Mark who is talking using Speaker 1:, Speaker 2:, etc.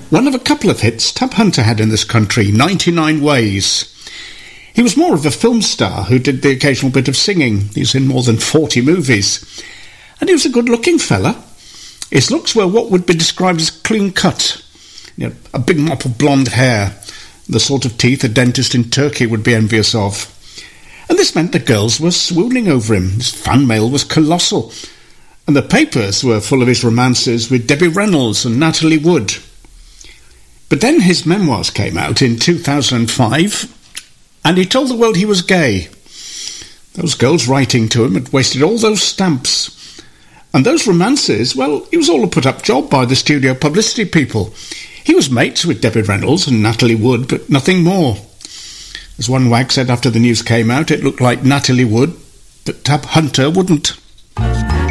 Speaker 1: One of a couple of hits Tab Hunter had in this country, 99 Ways. He was more of a film star who did the occasional bit of singing. He was in more than 40 movies. And he was a good-looking fella. His looks were what would be described as clean-cut. You know, a big mop of blonde hair, the sort of teeth a dentist in Turkey would be envious of. And this meant the girls were swooning over him. His fan mail was colossal. And the papers were full of his romances with Debbie Reynolds and Natalie Wood. But then his memoirs came out in 2005, and he told the world he was gay. Those girls writing to him had wasted all those stamps. And those romances, well, it was all a put-up job by the studio publicity people. He was mates with Debbie Reynolds and Natalie Wood, but nothing more. As one wag said after the news came out, it looked like Natalie Would, but Tab Hunter wouldn't.